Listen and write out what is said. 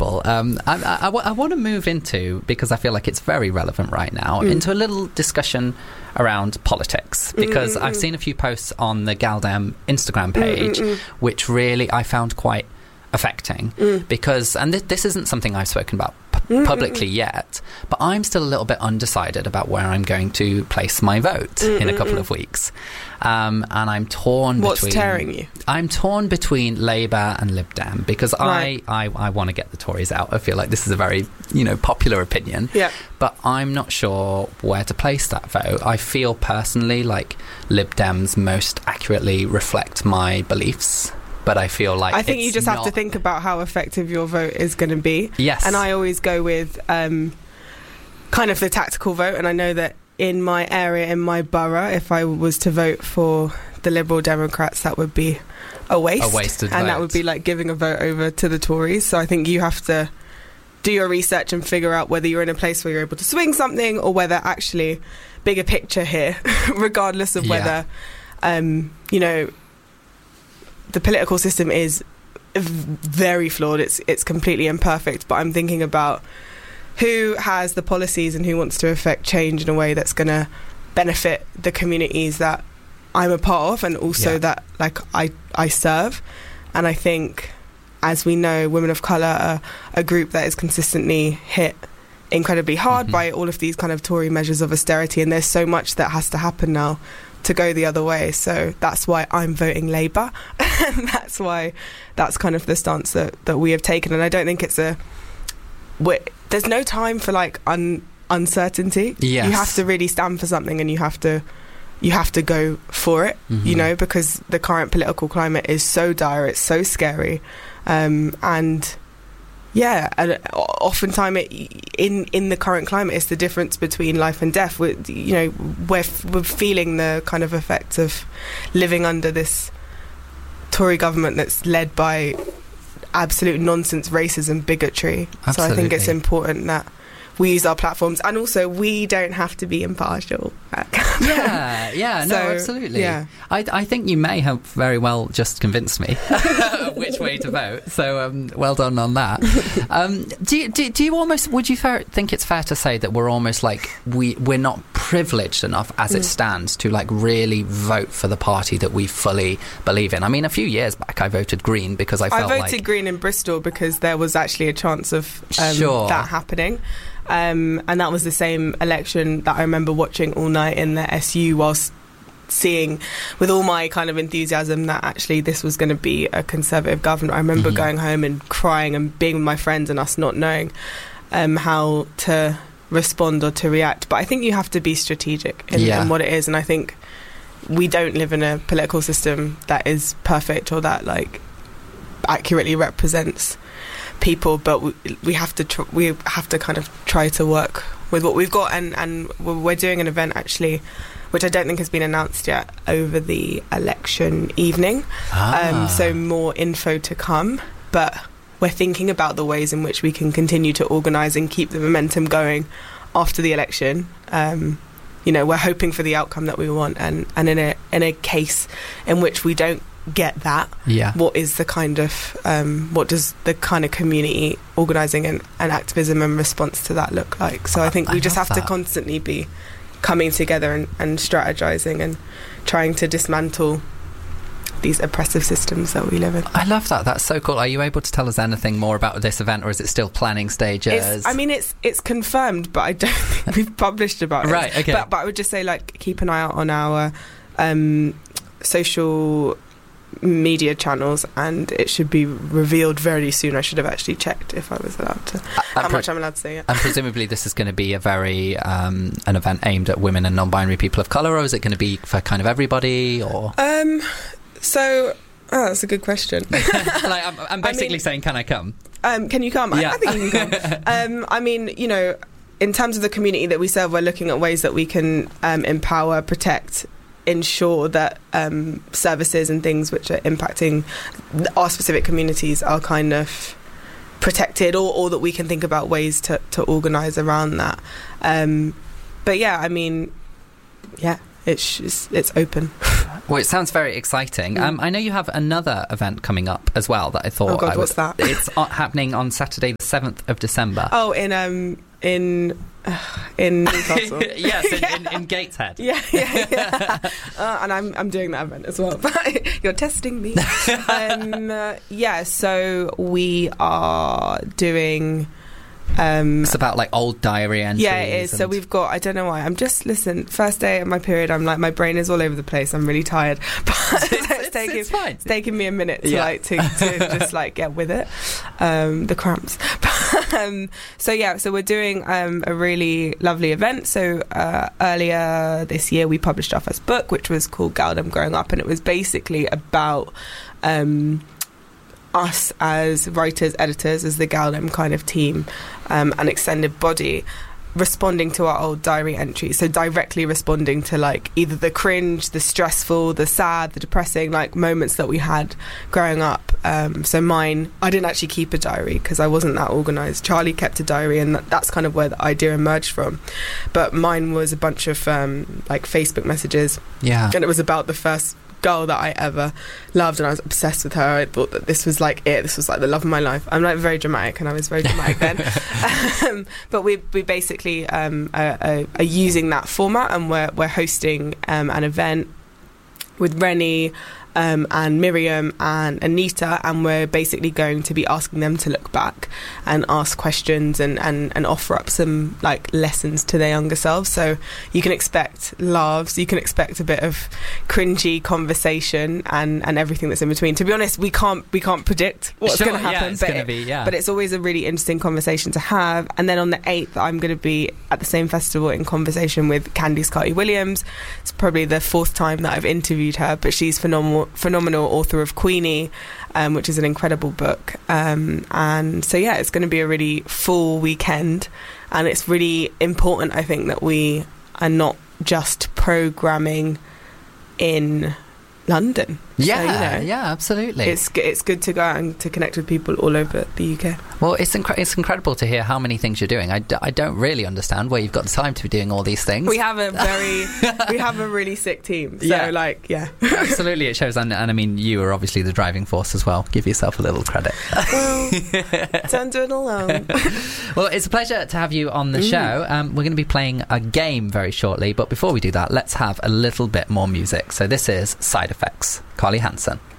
wonderful. I want to move into, because I feel like it's very relevant right now, into a little discussion around politics, because I've seen a few posts on the Galdem Instagram page which really I found quite affecting, because, and this isn't something I've spoken about publicly yet, but I'm still a little bit undecided about where I'm going to place my vote in a couple of weeks, and I'm torn. What's tearing you? I'm torn between Labour and Lib Dem, because I want to get the Tories out. I feel like this is a very popular opinion, but I'm not sure where to place that vote. I feel personally like Lib Dems most accurately reflect my beliefs, but I feel like I think you just have to think about how effective your vote is going to be. Yes. And I always go with kind of the tactical vote, and I know that in my area, in my borough, if I was to vote for the Liberal Democrats, that would be a waste. A wasted vote. And that would be like giving a vote over to the Tories. So I think you have to do your research and figure out whether you're in a place where you're able to swing something, or whether actually bigger picture here, regardless of whether, the political system is very flawed. It's completely imperfect. But I'm thinking about who has the policies and who wants to affect change in a way that's going to benefit the communities that I'm a part of, and also that I serve. And I think, as we know, women of colour are a group that is consistently hit incredibly hard by all of these kind of Tory measures of austerity, and there's so much that has to happen now to go the other way. So that's why I'm voting Labour. And that's why that's kind of the stance that we have taken. And I don't think there's no time for uncertainty. Yes. You have to really stand for something, and you have to go for it, because the current political climate is so dire, it's so scary. And oftentimes in the current climate, it's the difference between life and death. We're feeling the kind of effects of living under this Tory government that's led by absolute nonsense, racism, bigotry. Absolutely. So I think it's important that we use our platforms, and also we don't have to be impartial. Absolutely. Yeah. I think you may have very well just convinced me which way to vote. So well done on that. Do you almost, would you think it's fair to say that we're almost like we're not privileged enough as it stands to really vote for the party that we fully believe in? I mean, a few years back I voted Green because I voted Green in Bristol because there was actually a chance of that happening. And that was the same election that I remember watching all night in the SU, whilst seeing with all my kind of enthusiasm that actually this was going to be a Conservative government. I remember going home and crying and being with my friends and us not knowing how to respond or to react. But I think you have to be strategic in what it is, and I think we don't live in a political system that is perfect or that accurately represents people, but we have to kind of try to work with what we've got, and we're doing an event actually, which I don't think has been announced yet, over the election evening. So more info to come, but we're thinking about the ways in which we can continue to organise and keep the momentum going after the election. We're hoping for the outcome that we want, and in a case in which we don't get that, what is the kind of what does the kind of community organising and activism and response to that look like? So I think we just have to constantly be coming together and strategising and trying to dismantle these oppressive systems that we live in. I love that. That's so cool. Are you able to tell us anything more about this event, or is it still planning stages? It's confirmed, but I don't think we've published about it. Right, okay. But I would just say, keep an eye out on our social media channels, and it should be revealed very soon. I should have actually checked if I was allowed to, how much I'm allowed to say it. And presumably this is going to be a very an event aimed at women and non-binary people of colour, or is it going to be for kind of everybody, or that's a good question. I'm basically saying, can I come? Can you come? Yeah. I think you can come. In terms of the community that we serve, we're looking at ways that we can empower, protect, ensure that services and things which are impacting our specific communities are kind of protected, or that we can think about ways to organise around that. it's open. Well, it sounds very exciting. I know you have another event coming up as well that I thought. Oh God, what's that? It's happening on Saturday, the 7th of December. Oh, in Newcastle. Yes, in Gateshead. Yeah. And I'm doing that event as well. But you're testing me. So we are doing. It's about like old diary entries. Yeah, it is. So we've got, I don't know why, first day of my period, I'm like, my brain is all over the place, I'm really tired, but it's fine. It's taking me a minute to to just like get with it, the cramps. So we're doing a really lovely event. So earlier this year we published our first book, which was called Galdem Growing Up, and it was basically about us as writers, editors, as the Galdem kind of team, an extended body, responding to our old diary entries. So directly responding to like either the cringe, the stressful, the sad, the depressing like moments that we had growing up. So mine, I didn't actually keep a diary because I wasn't that organised. Charlie kept a diary, and that's kind of where the idea emerged from. But mine was a bunch of like Facebook messages. Yeah. And it was about the first girl that I ever loved, and I was obsessed with her. I thought that this was like it. This was like the love of my life. I'm like very dramatic, and I was very dramatic then. But we basically are using that format, and we're hosting an event with Rennie and Miriam and Anita, and we're basically going to be asking them to look back and ask questions and offer up some like lessons to their younger selves. So you can expect laughs, you can expect a bit of cringy conversation and everything that's in between. To be honest, we can't predict what's going to happen, but it's always a really interesting conversation to have. And then on the 8th, I'm going to be at the same festival in conversation with Candice Carty-Williams. It's probably the 4th time that I've interviewed her, but she's phenomenal author of Queenie, which is an incredible book, and so it's going to be a really full weekend, and it's really important, I think, that we are not just programming in London. Absolutely. It's good to go out and to connect with people all over the UK. Well, it's incredible to hear how many things you're doing. I don't really understand where you've got the time to be doing all these things. We have a really sick team. So Absolutely, it shows. And I mean, you are obviously the driving force as well. Give yourself a little credit. Well, don't do it alone. Well, it's a pleasure to have you on the show. We're going to be playing a game very shortly, but before we do that, let's have a little bit more music. So this is Side Effects, Carly Hansen.